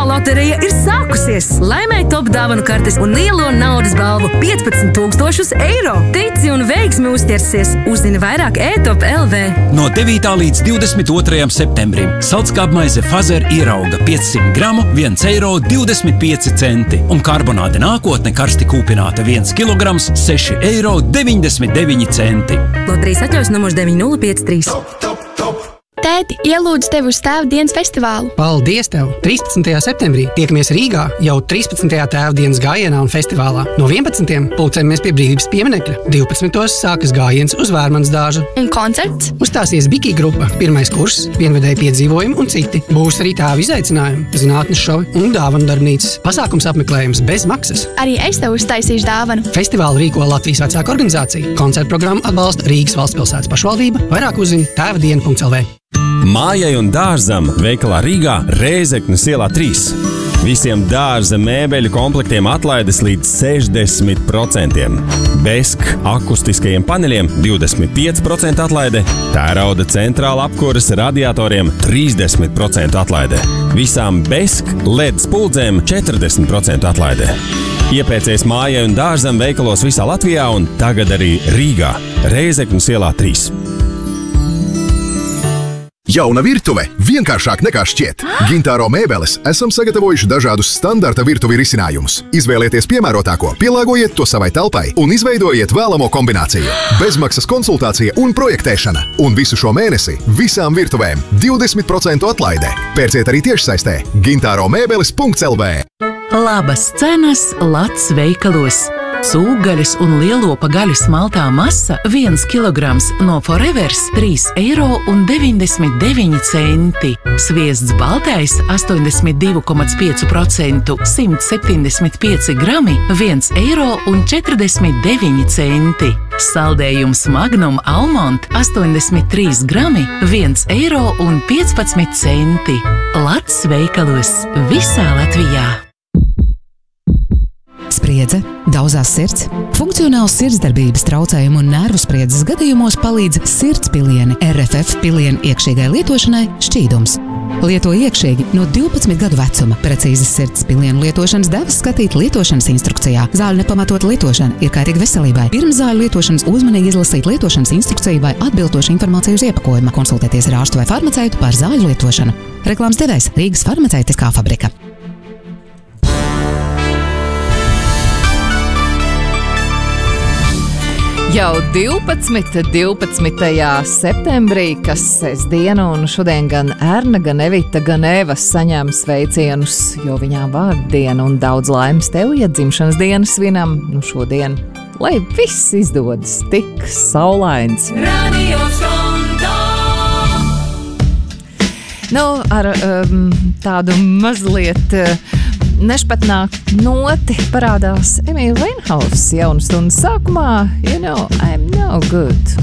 loterija ir sākusies. Laimēj top dāvanu kartes un lielo naudas balvu 15,000 eiro. Tici un veiksmi uzķersies. Uzzini vairāk e-top LV. No 9. līdz 22. septembrim saldskābmaize Fazer ierauga 500 gramu 1,25 eiro un karbonāde nākotne karsti kūpināta 1 kilograms 6,99 eiro. Loterijas atļaus numurs 9053. Tēti, ielūdzu tevi uz Tēvdienas festivālu. Paldies tev! 13. septembrī tiekamies Rīgā jau 13. Tēvdienas gājienā un festivālā. No 11. pulcējamies pie Brīvības pieminekļa. 12. sākas gājiens uz Vērmanas dārzu. Un koncerts? Uzstāsies Biki grupa, 1. kurs, vienvedēji piedzīvojumi un citi. Būs arī tēvu izaicinājumi, zinātnes šovi un dāvanu darbnīcas. Pasākums apmeklējums bez maksas. Arī es tev uztaisīšu dāvanu. Festivālu rīko Latvijas vecāku organizācija. Koncertu programmu atbalsta Rīgas valstspilsētas pašvaldība. Vairāk uzzini tēvdiena.lv. Mājai un dārzam veikalā Rīgā Rēzeknes ielā 3. Visiem dārza mēbeļu komplektiem atlaides līdz 60%. Besk akustiskajiem paneļiem 25% atlaide, tērauda centrāla apkuras radiatoriem 30% atlaide. Visām Besk LED spuldzēm 40% atlaide. Iepēcies mājai un dārzam veikalos visā Latvijā un tagad arī Rīgā Rēzeknes ielā 3. Jauna virtuve vienkāršāk nekā šķiet. Gintāro mēbeles esam sagatavojuši dažādus standarta virtuvi risinājumus. Izvēlieties piemērotāko, pielāgojiet to savai telpai un izveidojiet vēlamo kombināciju. Bezmaksas konsultācija un projektēšana. Un visu šo mēnesi visām virtuvēm 20% atlaidē. Pērciet arī tiešsaistē gintāromebeles.lv. Labas cenas Lats veikalos. Sūkgaļas un lielopa gaļas maltā masa 1 kilograms no Forevers 3,99 eiro. Sviests baltais 82,5%, 175 grami 1,49 eiro. Saldējums Magnum Almond 83 grami 1,15 eiro. Lats veikalos visā Latvijā. Spriedze, dauzās sirds, funkcionāls sirdsdarbības traucējumu un nervu spriedzes gadījumos palīdz sirdspilieni RFF pilienu iekšīgai lietošanai Šķīdums. Lieto iekšīgi no 12 gadu vecuma. Precīzas sirdspilienu lietošanas devas skatīt lietošanas instrukcijā. Zāļu nepamatot lietošana ir kaitīga veselībai. Pirms zāļu lietošanas uzmanīgi izlasīt lietošanas instrukciju vai atbilstošu informāciju uz iepakojuma. Konsultēties ar ārstu vai farmaceitu par zāļu lietošanu. Reklāmas devējs Rīgas farmaceitiskā fabrika. Jau 12. septembrī, kas sestdiena, un šodien gan Erna, gan Evita, gan Eva saņem sveicienus, jo viņām vārdiena un daudz laimes tev, ja dzimšanas dienas svinam, šodien, lai viss izdodas tik saulains. Ar tādu mazliet nešpatnāk noti parādās Emīļa Vainhaus jaunu stundu sākumā. You know, I'm no good.